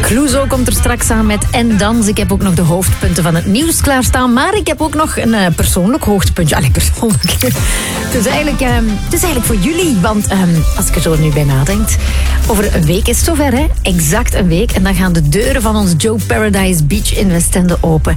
Clouseau komt er straks aan met En Dans. Ik heb ook nog de hoofdpunten van het nieuws klaarstaan. Maar ik heb ook nog een persoonlijk hoogtepuntje. Allee, persoonlijk. Het is eigenlijk voor jullie. Want als ik er zo nu bij nadenk... Over een week is het zover, hè? Exact een week. En dan gaan de deuren van ons Joe Paradise Beach in Westende open.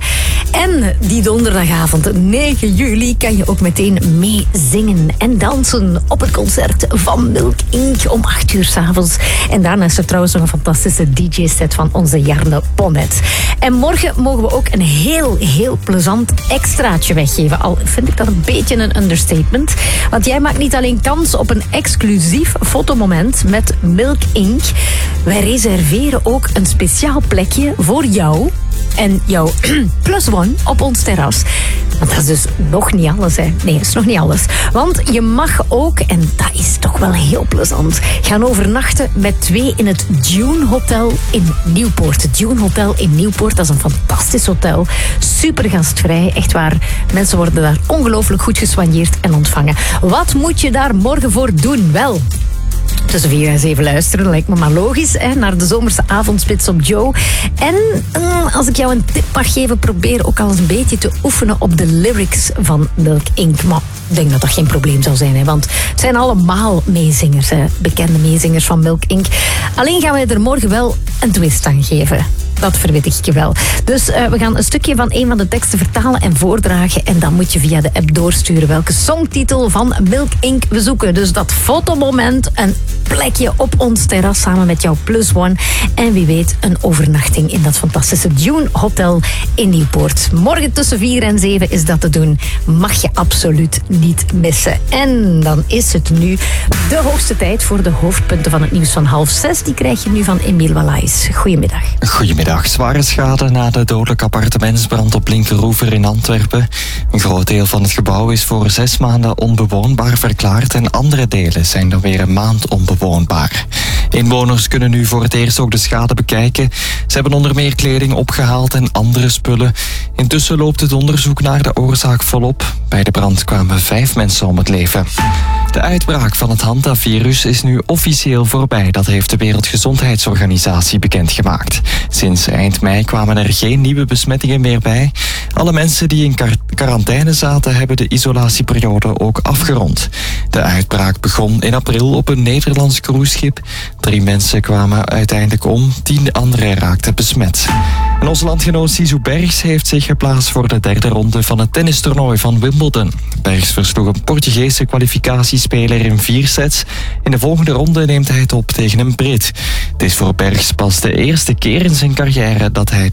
En die donderdagavond, 9 juli, kan je ook meteen meezingen en dansen op het concert van Milk Inc. om 8 uur 's avonds. En daarna is er trouwens nog een fantastische DJ-set van onze Jarne Ponnet. En morgen mogen we ook een heel plezant extraatje weggeven. Al vind ik dat een beetje een understatement. Want jij maakt niet alleen kans op een exclusief fotomoment met Milk Inc. Wij reserveren ook een speciaal plekje voor jou en jouw plus one op ons terras. Want dat is dus nog niet alles, hè. Nee, dat is nog niet alles. Want je mag ook, en dat is toch wel heel plezant, gaan overnachten met 2 in het Dune Hotel in Nieuwpoort. Het Dune Hotel in Nieuwpoort, dat is een fantastisch hotel. Super gastvrij, echt waar. Mensen worden daar ongelooflijk goed gesoigneerd en ontvangen. Wat moet je daar morgen voor doen? Wel... Tussen 4 en 7 luisteren, lijkt me maar logisch, hè, naar de zomerse avondspits op Joe. En als ik jou een tip mag geven, probeer ook al eens een beetje te oefenen op de lyrics van Milk Inc. Maar ik denk dat dat geen probleem zou zijn, hè, want het zijn allemaal meezingers, hè, bekende meezingers van Milk Inc. Alleen gaan wij er morgen wel een twist aan geven. Dat verwittig ik je wel. Dus we gaan een stukje van een van de teksten vertalen en voordragen. En dan moet je via de app doorsturen welke songtitel van Milk Inc. we zoeken. Dus dat fotomoment, een plekje op ons terras samen met jouw plus one. En wie weet een overnachting in dat fantastische Dune Hotel in Nieuwpoort. Morgen tussen 4 en 7 is dat te doen. Mag je absoluut niet missen. En dan is het nu de hoogste tijd voor de hoofdpunten van het nieuws van 5:30. Die krijg je nu van Emiel Wallaes. Goedemiddag. Goedemiddag. Zware schade na de dodelijke appartementsbrand op Linkeroever in Antwerpen. Een groot deel van het gebouw is voor 6 maanden onbewoonbaar verklaard en andere delen zijn dan weer een maand onbewoonbaar. Inwoners kunnen nu voor het eerst ook de schade bekijken. Ze hebben onder meer kleding opgehaald en andere spullen. Intussen loopt het onderzoek naar de oorzaak volop. Bij de brand kwamen 5 mensen om het leven. De uitbraak van het hantavirus is nu officieel voorbij. Dat heeft de Wereldgezondheidsorganisatie bekendgemaakt. Sinds eind mei kwamen er geen nieuwe besmettingen meer bij. Alle mensen die in quarantaine zaten hebben de isolatieperiode ook afgerond. De uitbraak begon in april op een Nederlands cruiseschip. 3 mensen kwamen uiteindelijk om, 10 anderen raakten besmet. En onze landgenoot Sisu Bergs heeft zich geplaatst voor de 3e ronde van het tennistoernooi van Wimbledon. Bergs versloeg een Portugese kwalificatiespeler in 4 sets. In de volgende ronde neemt hij het op tegen een Brit. Het is voor Bergs pas de eerste keer in zijn carrière dat hij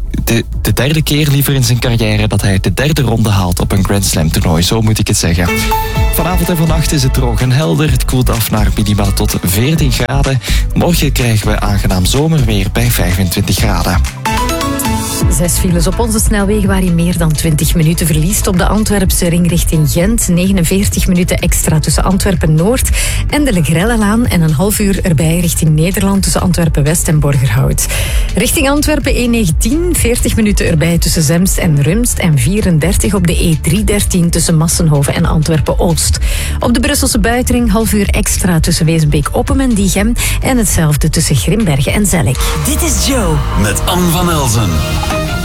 de derde keer liever in zijn carrière dat hij de 3e ronde haalt op een Grand Slam toernooi, zo moet ik het zeggen. Vanavond en vannacht is het droog en helder. Het koelt af naar minima tot 14 graden. Morgen krijgen we aangenaam zomerweer bij 25 graden. 6 files op onze snelwegen waar je meer dan 20 minuten verliest. Op de Antwerpse ring richting Gent. 49 minuten extra tussen Antwerpen-Noord en de Legrellelaan. En een half uur erbij richting Nederland tussen Antwerpen-West en Borgerhout. Richting Antwerpen E19. 40 minuten erbij tussen Zemst en Rumst. En 34 op de E313 tussen Massenhoven en Antwerpen-Oost. Op de Brusselse buitenring half uur extra tussen Wezenbeek-Oppem en Diegem. En hetzelfde tussen Grimbergen en Zellik. Dit is Joe met Anne van Elzen.